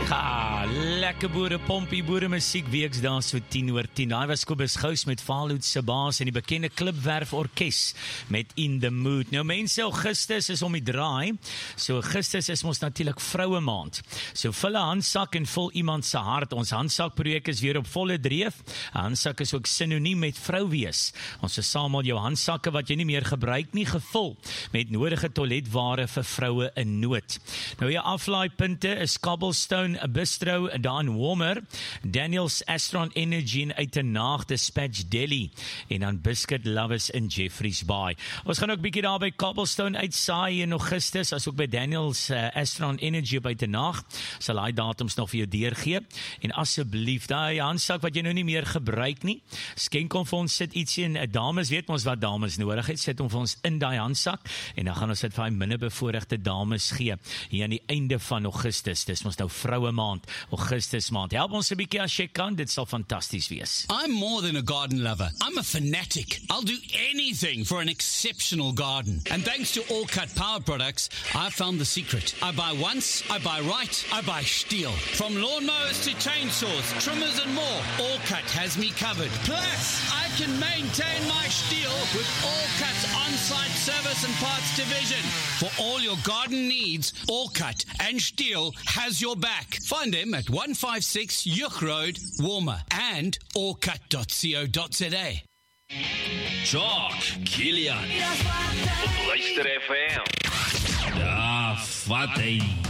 Ha, lekker boere, pompie, boere musiek, weeks daar so 10:10. Daar was Kobus Gous met Valhoed se baas en die bekende Klipwerf Orkes met In the Mood. Nou mense, Augustus is om die draai, so Augustus is ons natuurlik vroue maand. So vul 'n handsak en vul iemand se hart. Ons handsakprojek is weer op volle dreef. 'n Handsak is ook sinoniem met vrou wees. Ons versamel jou handsakke wat jy nie meer gebruik nie, gevul met nodige toiletware vir vroue in nood. Nou jou aflaaipunte is Cobblestone Bistro daar in Walmer, Daniel's Astron Energy in Uitenaag, Dispatch Delhi en dan Biscuit Lovers in Jeffreys Bay. Ons gaan ook bietjie daar by Cobblestone uitsaai in Augustus, as ook by Daniel's Astron Energy op Uitenaag. Sal hy datums nog vir jou deurgee. En asseblief, daai handsak wat jy nou nie meer gebruik nie, skenk hom vir ons, sit ietsie in. Dames weet ons wat dames nodig het, sit hom vir ons in daai handsak en dan gaan ons dit vir hy minderbevoorregte dames gee hier aan die einde van Augustus. Dis ons nou vroue maand, Augustus maand. Help ons 'n bietjie as jy kan, dit sal fantasties wees. I'm more than a garden lover. I'm a fanatic. I'll do anything for an exceptional garden. And thanks to All Cut Power products, I found the secret. I buy once, I buy right, I buy Stihl. From lawnmowers to chainsaws, trimmers and more, All Cut has me covered. Plus, I can maintain my Stihl with All Cut's on-site service and parts division. For all your garden needs, All Cut and Stihl has your back. Find them at 156 Yuch Road, Walmer, and allcut.co.za. Jock, Kilian, op Luister FM. Ja, wat hy